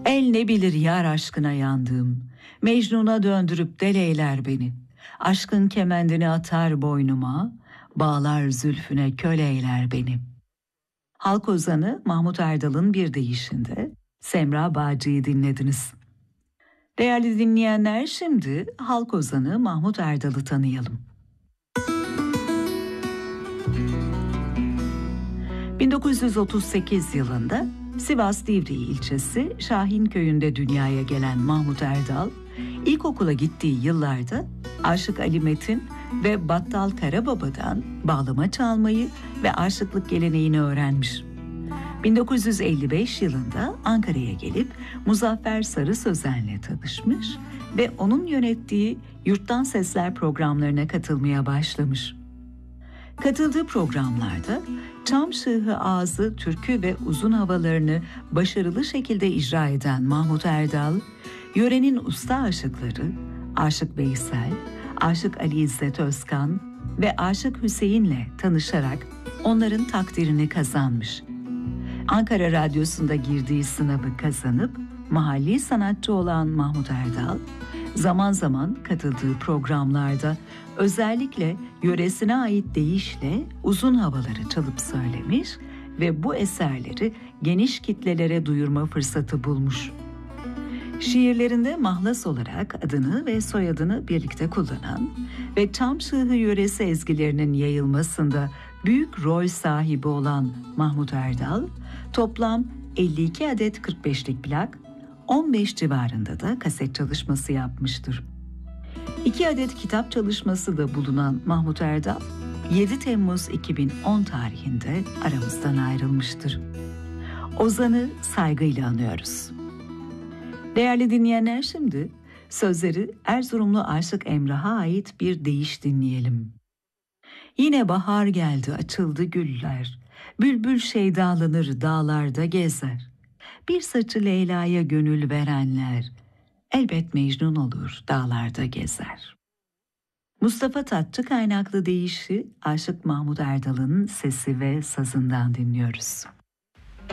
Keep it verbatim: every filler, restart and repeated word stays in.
El ne bilir yar aşkına yandığım, Mecnun'a döndürüp deleyler beni. Aşkın kemendini atar boynuma, bağlar zülfüne köleyler beni. Halk ozanı Mahmut Erdal'ın bir deyişinde Semra Bağcı'yı dinlediniz. Değerli dinleyenler, şimdi halk ozanı Mahmut Erdal'ı tanıyalım. bin dokuz yüz otuz sekiz yılında Sivas Divriği ilçesi Şahinköy'ünde dünyaya gelen Mahmut Erdal, ilkokula gittiği yıllarda Aşık Ali Metin ve Battal Karababa'dan bağlama çalmayı ve aşıklık geleneğini öğrenmiş. bin dokuz yüz elli beş yılında Ankara'ya gelip Muzaffer Sarı Sözen'le tanışmış ve onun yönettiği Yurttan Sesler programlarına katılmaya başlamış. Katıldığı programlarda Çam Şıhı Ağzı türkü ve uzun havalarını başarılı şekilde icra eden Mahmut Erdal, yörenin usta aşıkları Aşık Veysel, Aşık Ali İzzet Özkan ve Aşık Hüseyin'le tanışarak onların takdirini kazanmış. Ankara Radyosu'nda girdiği sınavı kazanıp mahalli sanatçı olan Mahmut Erdal, zaman zaman katıldığı programlarda özellikle yöresine ait deyişle uzun havaları çalıp söylemiş ve bu eserleri geniş kitlelere duyurma fırsatı bulmuş. Şiirlerinde mahlas olarak adını ve soyadını birlikte kullanan ve Çam Şıhı yöresi ezgilerinin yayılmasında büyük rol sahibi olan Mahmut Erdal, toplam elli iki adet kırk beşlik plak, on beş civarında da kaset çalışması yapmıştır. iki adet kitap çalışması da bulunan Mahmut Erdal, yedi Temmuz iki bin on tarihinde aramızdan ayrılmıştır. Ozan'ı saygıyla anıyoruz. Değerli dinleyenler, şimdi sözleri Erzurumlu Aşık Emrah'a ait bir deyiş dinleyelim. Yine bahar geldi, açıldı güller, bülbül şeydalanır dağlarda gezer. Bir saçı Leyla'ya gönül verenler, elbet Mecnun olur dağlarda gezer. Mustafa Tatçı kaynaklı deyişi Aşık Mahmut Erdal'ın sesi ve sazından dinliyoruz.